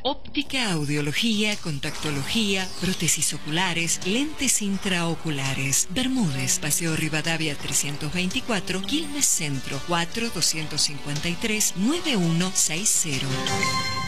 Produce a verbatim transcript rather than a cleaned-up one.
Óptica, audiología, contactología, prótesis oculares, lentes intraoculares. Bermúdez, Paseo Rivadavia trescientos veinticuatro, Quilmes Centro, cuatro dos cinco tres, nueve uno seis cero.